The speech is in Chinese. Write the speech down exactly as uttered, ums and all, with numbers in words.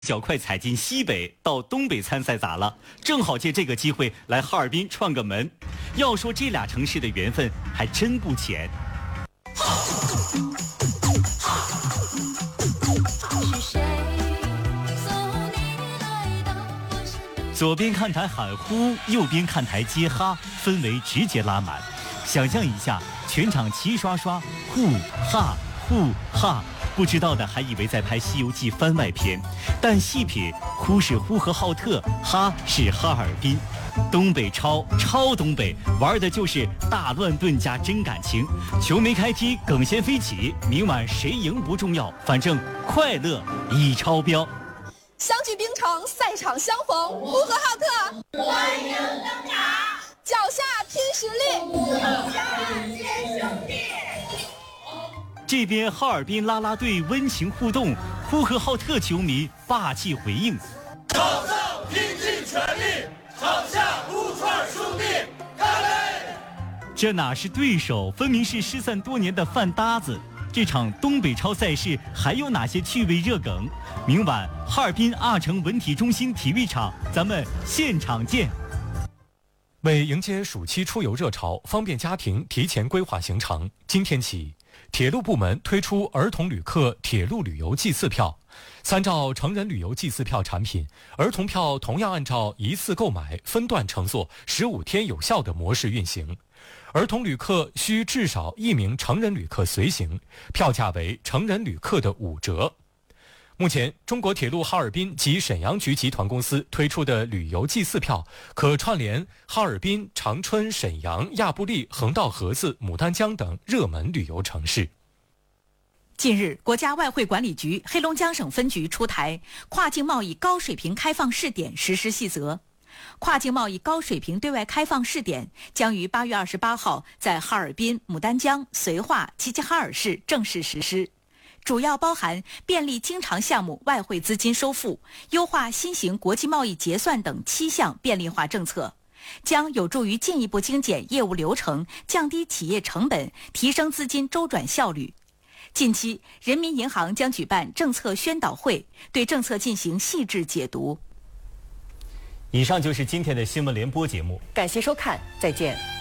脚快踩进西北到东北参赛咋了？正好借这个机会来哈尔滨串个门。要说这俩城市的缘分还真不浅。左边看台喊呼，右边看台接哈，氛围直接拉满。想象一下，全场齐刷刷，呼哈呼哈。不知道的还以为在拍《西游记》番外篇，但细品，呼是呼和浩特，哈是哈尔滨，东北超超东北，玩的就是大乱炖加真感情。球没开踢，梗先飞起，明晚谁赢不重要，反正快乐已超标。 相聚冰城，赛场相逢，呼和浩特，欢迎登场，脚下拼实力，脚下见兄弟。 这边哈尔滨啦啦队温情互动，呼和浩特球迷霸气回应： 场上拼尽全力，场下撸串兄弟，干嘞！ 这哪是对手，分明是失散多年的饭搭子。这场东北超赛事还有哪些趣味热梗？明晚哈尔滨阿城文体中心体育场，咱们现场见。 为迎接暑期出游热潮，方便家庭提前规划行程，今天起，铁路部门推出儿童旅客铁路旅游祭祀票。参照成人旅游祭祀票产品，儿童票同样按照一次购买、分段乘坐、十五天有效的模式运行。儿童旅客需至少一名成人旅客随行，票价为成人旅客的五折。目前，中国铁路哈尔滨及沈阳局集团公司推出的旅游祭祀票，可串联哈尔滨、长春、沈阳、亚布力、横道河子、牡丹江等热门旅游城市。 近日，国家外汇管理局黑龙江省分局出台《跨境贸易高水平开放试点实施细则》。跨境贸易高水平对外开放试点将于八月二十八号在哈尔滨、牡丹江、绥化、齐齐哈尔市正式实施。主要包含便利经常项目外汇资金收付、优化新型国际贸易结算等七项便利化政策，将有助于进一步精简业务流程，降低企业成本，提升资金周转效率。近期，人民银行将举办政策宣导会，对政策进行细致解读。 以上就是今天的新闻联播节目， 感谢收看，再见。